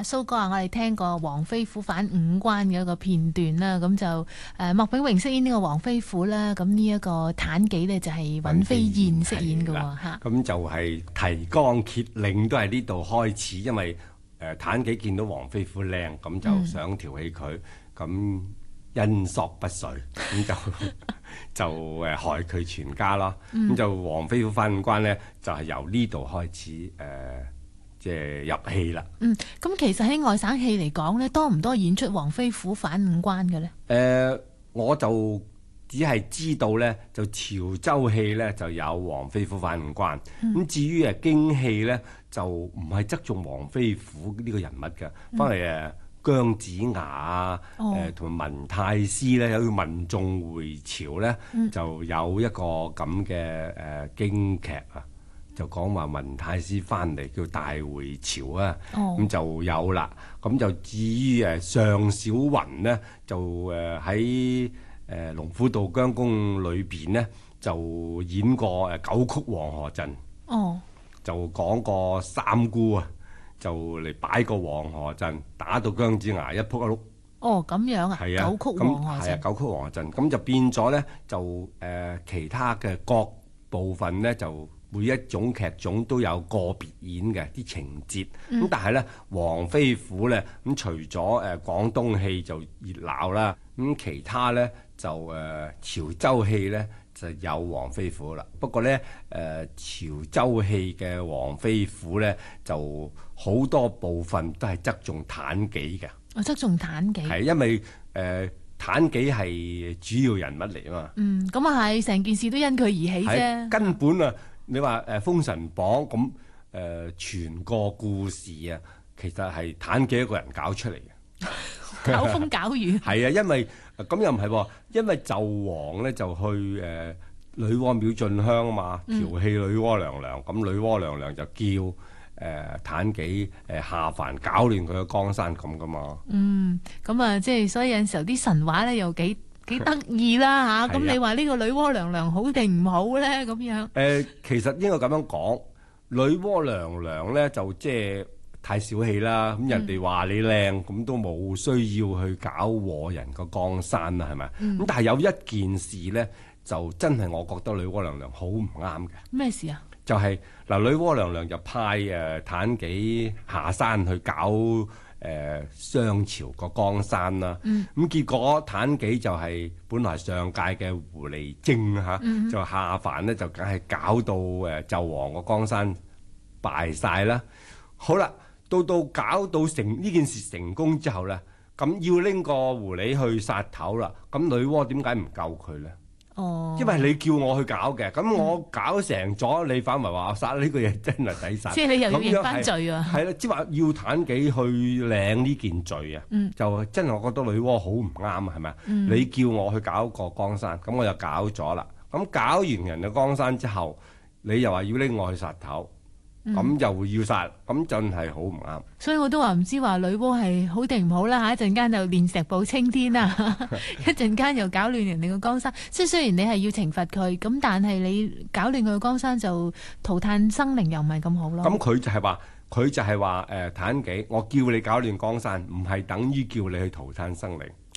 蘇哥啊，我哋聽過黃飛虎反五關嘅一個片段啦，咁就麥炳榮飾演呢個黃飛虎啦，咁呢一個妲己呢，就係尹飛燕飾演嘅喎嚇。 咁就係提綱挈領都係呢度開始，因為妲己見到黃飛虎靚，咁就想調戲佢，咁因索不遂，咁就害佢全家咯。咁就黃飛虎反五關呢，就係由呢度開始即係入戲啦。 咁其實喺外省戲嚟講咧，多唔多演出黃飛虎反五關嘅咧？ 我就只係知道咧，就潮州戲咧就有黃飛虎反五關。咁至於京戲咧，就唔係側重黃飛虎呢個人物嘅，翻嚟姜子牙啊，同埋文太師咧，有個民眾回朝咧，就有一個咁嘅京劇啊。就講話文太師翻嚟叫大回朝啊，咁就有啦。咁就至於尚小雲呢，就喺龍虎渡姜宮裏邊呢，就演過九曲黃河陣。就講個三姑啊，就嚟擺個黃河陣，打到姜子牙一仆一碌。 咁樣啊？係啊，九曲黃河陣。 係啊，九曲黃河陣。咁就變咗咧，就其他嘅各部分咧就。每一種劇種都有個別演嘅啲情節，咁但係咧黃飛虎咧咁除咗廣東戲就熱鬧啦，咁其他咧就潮州戲咧就有黃飛虎啦。不過咧潮州戲嘅黃飛虎咧就好多部分都係側重妲己嘅。 側重妲己。係因為妲己係主要人物嚟啊嘛。 咁啊係，成件事都因佢而起啫。根本啊！你話《封神榜》咁全個故事啊，其實係妲己一個人搞出嚟嘅， 搞風搞雨。 係啊，因為咁又唔係喎，因為紂王咧就去女媧廟進香啊嘛，調戲女媧娘娘，咁女媧娘娘就叫妲己下凡搞亂佢嘅江山咁噶嘛。 咁啊，即係所以有陣時候啲神話咧又幾得意啦嚇，咁你話呢個女媧娘娘好定唔好咧？咁樣其實應該咁樣講，女媧娘娘咧就即係太小氣啦。咁人哋話你靚，咁都冇需要去搞禍人個江山啦，係咪？咁但係有一件事咧，就真係我覺得女媧娘娘好唔啱嘅。咩事啊？ 就係女媧娘娘就派妲己下山去搞商朝個江山啦，咁結果妲己就係本來上屆嘅狐狸精嚇，就下凡咧就梗係搞到紂王個江山敗晒啦。好啦，到搞到呢件事成功之後咧，咁要拎個狐狸去殺頭啦。咁女媧點解唔救佢咧？因為你叫我去搞嘅，咁我搞成咗，你反為話我殺呢個嘢真係抵殺。 即係你又要認翻罪啊？ 係啦，即係話要妲己去領呢件罪啊，就真係我覺得女媧好唔啱啊，係咪？你叫我去搞個江山，咁我就搞咗啦。咁搞完人嘅江山之後，你又話要拎我去殺頭。咁又要殺，咁真係好唔啱。 所以我都話唔知話女媧係好定唔好啦嚇，一陣間就練石補青天啦，一陣間又搞亂人哋個江山。即係雖然你係要懲罰佢，咁但係你搞亂佢個江山就塗炭生靈又唔係咁好咯。 咁佢就係話妲己，我叫你搞亂江山，唔係等於叫你去塗炭生靈。